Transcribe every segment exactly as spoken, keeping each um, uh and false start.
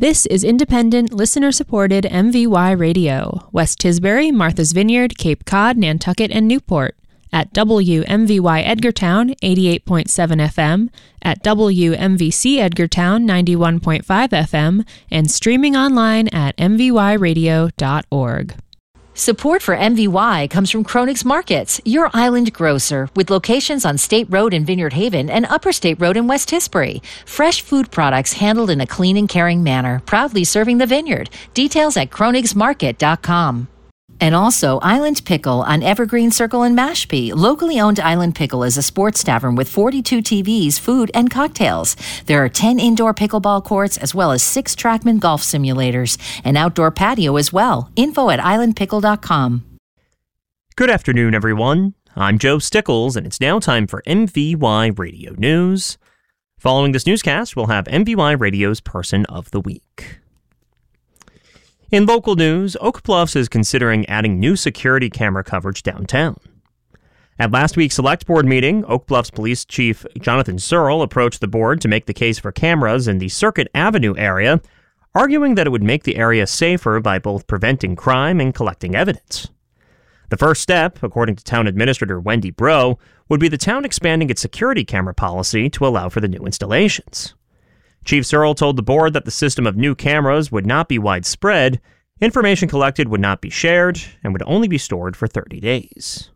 This is independent, listener-supported M V Y Radio, West Tisbury, Martha's Vineyard, Cape Cod, Nantucket, and Newport. At W M V Y Edgartown, eighty-eight point seven F M, at W M V C Edgartown, ninety-one point five F M, and streaming online at m v y radio dot org. Support for M V Y comes from Kronig's Markets, your island grocer, with locations on State Road in Vineyard Haven and Upper State Road in West Tisbury. Fresh food products handled in a clean and caring manner, proudly serving the vineyard. Details at kronigs market dot com. And also Island Pickle on Evergreen Circle in Mashpee. Locally owned Island Pickle is a sports tavern with forty-two T Vs, food, and cocktails. There are ten indoor pickleball courts as well as six Trackman golf simulators. An outdoor patio as well. Info at island pickle dot com. Good afternoon, everyone. I'm Joe Stickles, and it's now time for M V Y Radio News. Following this newscast, we'll have M V Y Radio's Person of the Week. In local news, Oak Bluffs is considering adding new security camera coverage downtown. At last week's Select Board meeting, Oak Bluffs Police Chief Jonathan Searle approached the board to make the case for cameras in the Circuit Avenue area, arguing that it would make the area safer by both preventing crime and collecting evidence. The first step, according to Town Administrator Wendy Bro, would be the town expanding its security camera policy to allow for the new installations. Chief Searle told the board that the system of new cameras would not be widespread, information collected would not be shared, and would only be stored for thirty days.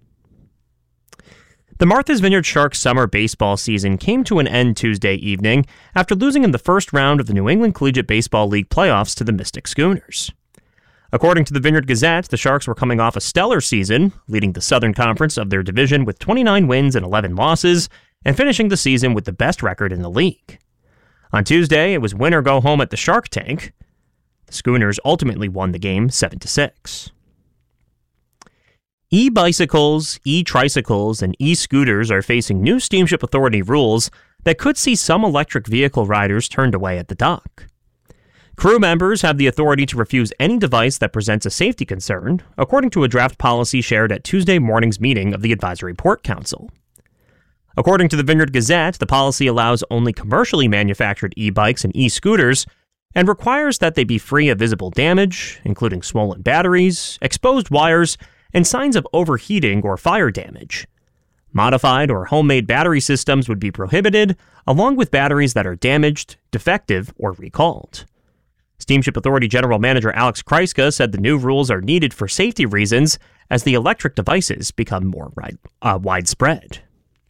The Martha's Vineyard Sharks summer baseball season came to an end Tuesday evening after losing in the first round of the New England Collegiate Baseball League playoffs to the Mystic Schooners. According to the Vineyard Gazette, the Sharks were coming off a stellar season, leading the Southern Conference of their division with twenty-nine wins and eleven losses, and finishing the season with the best record in the league. On Tuesday, it was win or go home at the Shark Tank. The Schooners ultimately won the game seven to six. E-bicycles, e-tricycles, and e-scooters are facing new Steamship Authority rules that could see some electric vehicle riders turned away at the dock. Crew members have the authority to refuse any device that presents a safety concern, according to a draft policy shared at Tuesday morning's meeting of the Advisory Port Council. According to the Vineyard Gazette, the policy allows only commercially manufactured e-bikes and e-scooters and requires that they be free of visible damage, including swollen batteries, exposed wires, and signs of overheating or fire damage. Modified or homemade battery systems would be prohibited, along with batteries that are damaged, defective, or recalled. Steamship Authority General Manager Alex Kryska said the new rules are needed for safety reasons as the electric devices become more uh, widespread.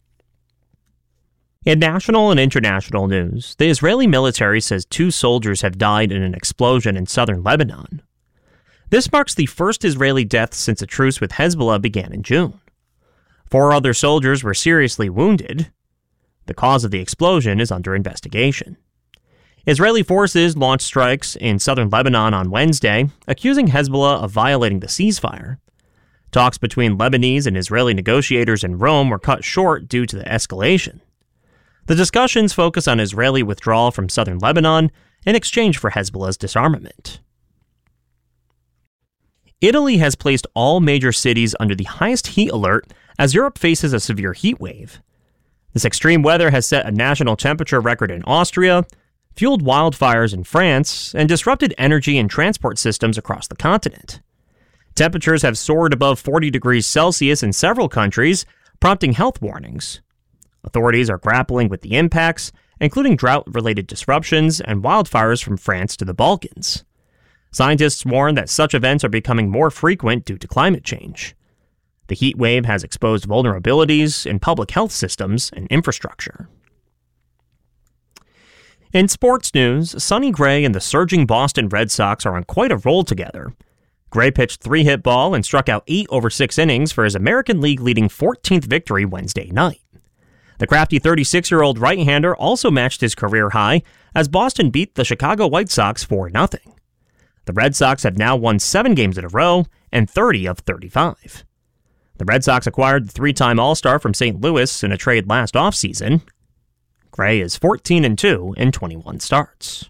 In national and international news, the Israeli military says two soldiers have died in an explosion in southern Lebanon. This marks the first Israeli death since a truce with Hezbollah began in June. Four other soldiers were seriously wounded. The cause of the explosion is under investigation. Israeli forces launched strikes in southern Lebanon on Wednesday, accusing Hezbollah of violating the ceasefire. Talks between Lebanese and Israeli negotiators in Rome were cut short due to the escalation. The discussions focus on Israeli withdrawal from southern Lebanon in exchange for Hezbollah's disarmament. Italy has placed all major cities under the highest heat alert as Europe faces a severe heat wave. This extreme weather has set a national temperature record in Austria, fueled wildfires in France, and disrupted energy and transport systems across the continent. Temperatures have soared above forty degrees Celsius in several countries, prompting health warnings. Authorities are grappling with the impacts, including drought-related disruptions and wildfires from France to the Balkans. Scientists warn that such events are becoming more frequent due to climate change. The heat wave has exposed vulnerabilities in public health systems and infrastructure. In sports news, Sonny Gray and the surging Boston Red Sox are on quite a roll together. Gray pitched three-hit ball and struck out eight over six innings for his American League-leading fourteenth victory Wednesday night. The crafty thirty-six-year-old right-hander also matched his career high as Boston beat the Chicago White Sox four nothing. The Red Sox have now won seven games in a row and thirty of thirty-five. The Red Sox acquired the three-time All-Star from Saint Louis in a trade last offseason. Gray is fourteen and two in twenty-one starts.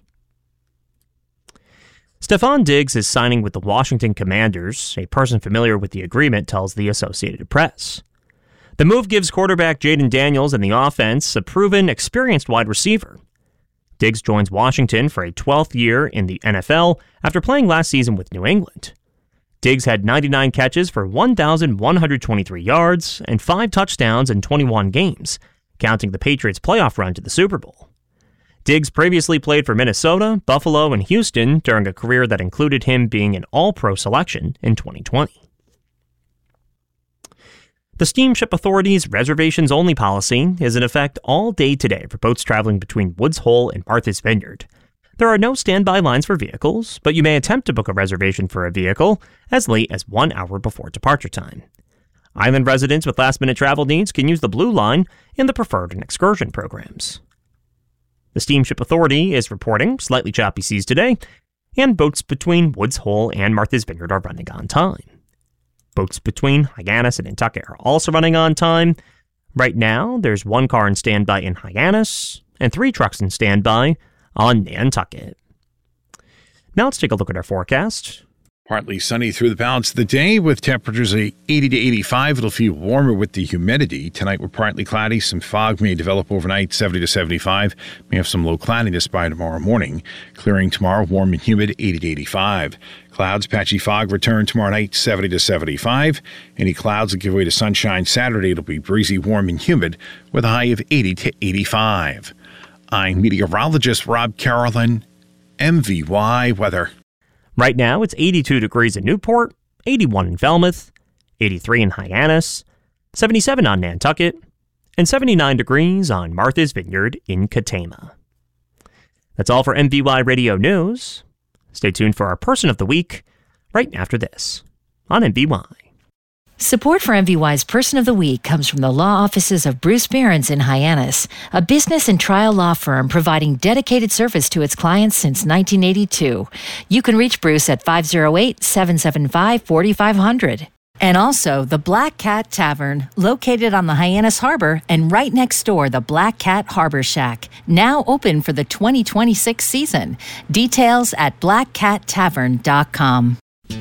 Stephon Diggs is signing with the Washington Commanders, a person familiar with the agreement tells the Associated Press. The move gives quarterback Jaden Daniels and the offense a proven, experienced wide receiver. Diggs joins Washington for a twelfth year in the N F L after playing last season with New England. Diggs had ninety-nine catches for one thousand one hundred twenty-three yards and five touchdowns in twenty-one games, counting the Patriots' playoff run to the Super Bowl. Diggs previously played for Minnesota, Buffalo, and Houston during a career that included him being an All-Pro selection in twenty twenty. The Steamship Authority's reservations-only policy is in effect all day today for boats traveling between Woods Hole and Martha's Vineyard. There are no standby lines for vehicles, but you may attempt to book a reservation for a vehicle as late as one hour before departure time. Island residents with last-minute travel needs can use the Blue Line in the Preferred and Excursion programs. The Steamship Authority is reporting slightly choppy seas today, and boats between Woods Hole and Martha's Vineyard are running on time. Boats between Hyannis and Nantucket are also running on time. Right now, there's one car in standby in Hyannis and three trucks in standby on Nantucket. Now let's take a look at our forecast. Partly sunny through the balance of the day with temperatures at eighty to eighty-five. It'll feel warmer with the humidity. Tonight we're partly cloudy. Some fog may develop overnight, seventy to seventy-five. May have some low cloudiness by tomorrow morning. Clearing tomorrow, warm and humid, eighty to eighty-five. Clouds, patchy fog return tomorrow night, seventy to seventy-five. Any clouds will give way to sunshine Saturday. It'll be breezy, warm, and humid with a high of eighty to eighty-five. I'm meteorologist Rob Carolyn, M V Y Weather. Right now, it's eighty-two degrees in Newport, eighty-one in Falmouth, eighty-three in Hyannis, seventy-seven on Nantucket, and seventy-nine degrees on Martha's Vineyard in Katama. That's all for M V Y Radio News. Stay tuned for our Person of the Week right after this on M V Y. Support for M V Y's Person of the Week comes from the law offices of Bruce Behrens in Hyannis, a business and trial law firm providing dedicated service to its clients since nineteen eighty-two. You can reach Bruce at five oh eight, seven seven five, four five zero zero. And also the Black Cat Tavern, located on the Hyannis Harbor and right next door, the Black Cat Harbor Shack, now open for the twenty twenty-six season. Details at black cat tavern dot com.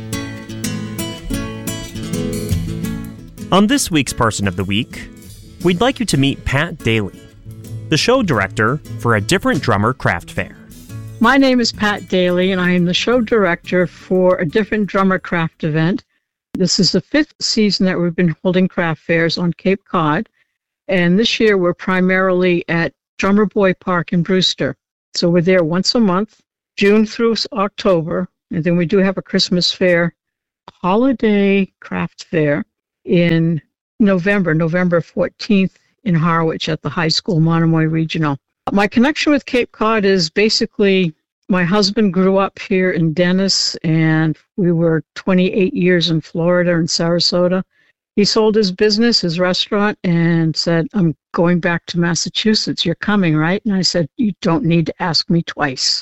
On this week's Person of the Week, we'd like you to meet Pat Daly, the show director for A Different Drummer Craft Fair. My name is Pat Daly, and I am the show director for A Different Drummer Craft event. This is the fifth season that we've been holding craft fairs on Cape Cod, and this year we're primarily at Drummer Boy Park in Brewster. So we're there once a month, June through October, and then we do have a Christmas fair, holiday craft fair, in November, November fourteenth in Harwich at the high school, Monomoy Regional. My connection with Cape Cod is basically my husband grew up here in Dennis, and we were twenty-eight years in Florida and Sarasota. He sold his business, his restaurant, and said, I'm going back to Massachusetts. You're coming, right? And I said, you don't need to ask me twice.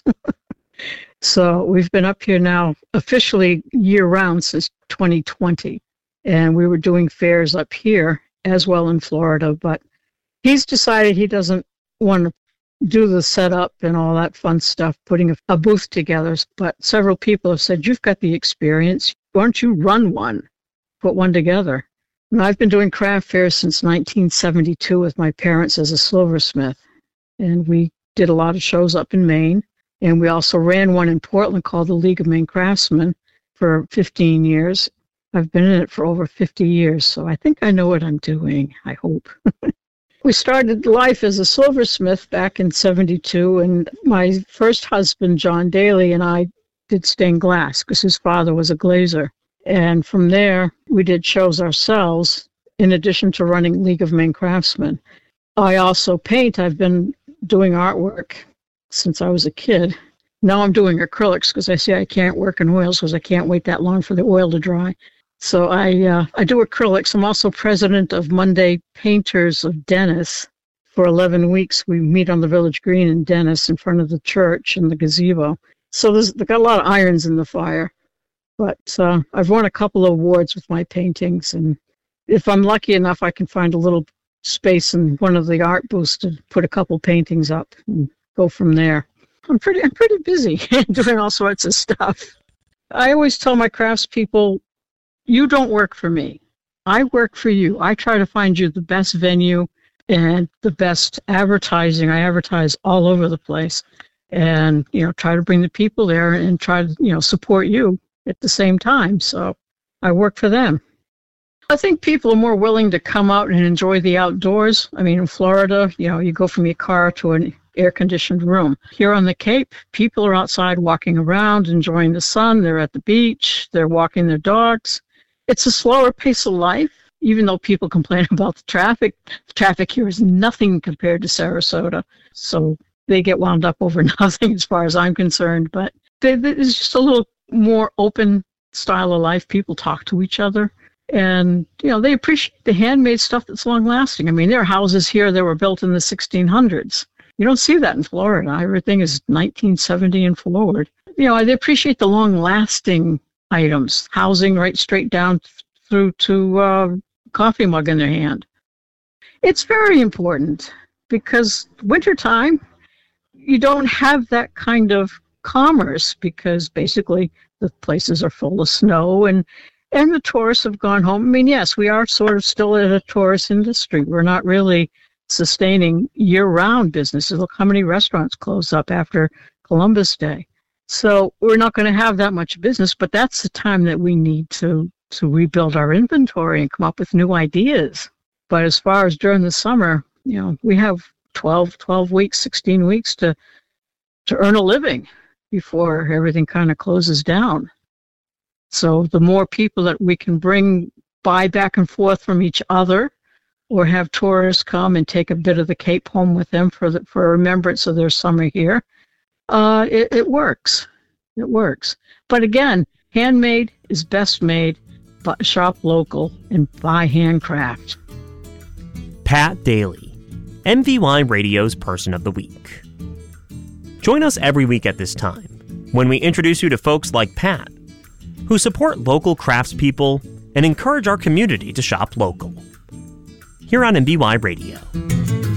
So we've been up here now officially year-round since twenty twenty. And we were doing fairs up here as well in Florida, but he's decided he doesn't want to do the setup and all that fun stuff, putting a, a booth together. But several people have said, you've got the experience. Why don't you run one, put one together? And I've been doing craft fairs since nineteen seventy-two with my parents as a silversmith. And we did a lot of shows up in Maine. And we also ran one in Portland called the League of Maine Craftsmen for fifteen years. I've been in it for over fifty years, so I think I know what I'm doing, I hope. We started life as a silversmith back in seventy-two, and my first husband, John Daly, and I did stained glass because his father was a glazer. And from there, we did shows ourselves, in addition to running League of Maine Craftsmen. I also paint. I've been doing artwork since I was a kid. Now I'm doing acrylics because I see I can't work in oils because I can't wait that long for the oil to dry. So I uh, I do acrylics. I'm also president of Monday Painters of Dennis. For eleven weeks, we meet on the Village Green in Dennis in front of the church and the gazebo. So there's they've got a lot of irons in the fire. But uh, I've won a couple of awards with my paintings. And if I'm lucky enough, I can find a little space in one of the art booths to put a couple paintings up and go from there. I'm pretty, I'm pretty busy doing all sorts of stuff. I always tell my craftspeople, you don't work for me. I work for you. I try to find you the best venue and the best advertising. I advertise all over the place. and, you know, try to bring the people there and try to, you know, support you at the same time. So I work for them. I think people are more willing to come out and enjoy the outdoors. I mean, in Florida, you know, you go from your car to an air-conditioned room. Here on the Cape, people are outside walking around, enjoying the sun. They're at the beach. They're walking their dogs. It's a slower pace of life, even though people complain about the traffic. The traffic here is nothing compared to Sarasota. So they get wound up over nothing as far as I'm concerned. But it's just a little more open style of life. People talk to each other. And, you know, they appreciate the handmade stuff that's long-lasting. I mean, there are houses here that were built in the sixteen hundreds. You don't see that in Florida. Everything is nineteen seventy and forward. You know, they appreciate the long-lasting items, housing right straight down through to uh, coffee mug in their hand. It's very important because wintertime, you don't have that kind of commerce because basically the places are full of snow and And the tourists have gone home. I mean, yes, we are sort of still in a tourist industry. We're not really sustaining year-round businesses. Look how many restaurants close up after Columbus Day. So we're not going to have that much business, but that's the time that we need to, to rebuild our inventory and come up with new ideas. But as far as during the summer, you know, we have twelve, twelve weeks, sixteen weeks to, to earn a living before everything kind of closes down. So the more people that we can bring by back and forth from each other or have tourists come and take a bit of the Cape home with them for the, for a remembrance of their summer here, uh, it, it works. It works. But again, handmade is best made, but shop local and buy handcraft. Pat Daly, M V Y Radio's Person of the Week. Join us every week at this time when we introduce you to folks like Pat, who support local craftspeople and encourage our community to shop local. Here on M V Y Radio.